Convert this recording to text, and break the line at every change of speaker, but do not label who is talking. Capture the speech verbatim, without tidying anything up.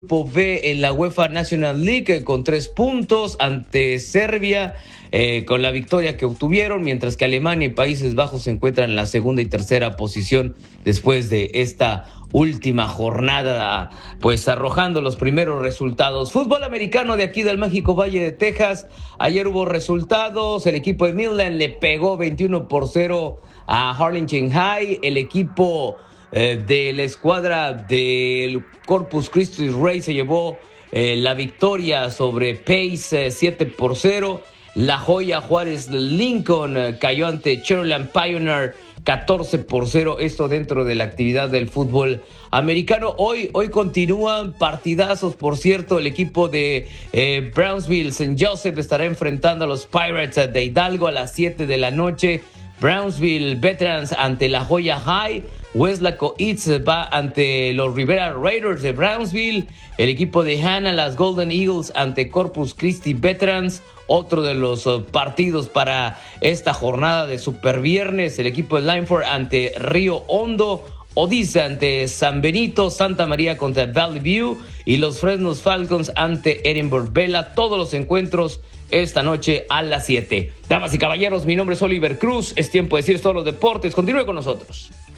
Grupo B en la UEFA National League eh, con tres puntos ante Serbia, eh, con la victoria que obtuvieron, mientras que Alemania y Países Bajos se encuentran en la segunda y tercera posición después de esta última jornada, pues arrojando los primeros resultados. Fútbol americano de aquí del mágico Valle de Texas. Ayer hubo resultados. El equipo de Midland le pegó veintiuno por cero a Harlingen High. El equipo eh, de la escuadra del Corpus Christi Rey se llevó eh, la victoria sobre Pace eh, siete por cero. La Joya Juárez Lincoln eh, cayó ante Cherryland Pioneer catorce por cero, esto dentro de la actividad del fútbol americano. Hoy, hoy continúan partidazos, por cierto. El equipo de eh, Brownsville Saint Joseph estará enfrentando a los Pirates de Hidalgo a las siete de la noche. Brownsville Veterans ante la Joya High. Weslaco Eats va ante los Rivera Raiders de Brownsville. El equipo de Hanna, las Golden Eagles ante Corpus Christi Veterans. Otro de los uh, partidos para esta jornada de Super Viernes. El equipo de Lineford ante Río Hondo. Odisa ante San Benito. Santa María contra Valley View. Y los Fresnos Falcons ante Edinburgh Vela. Todos los encuentros esta noche a las siete. Damas y caballeros, mi nombre es Oliver Cruz. Es tiempo de decir todos los deportes. Continúe con nosotros.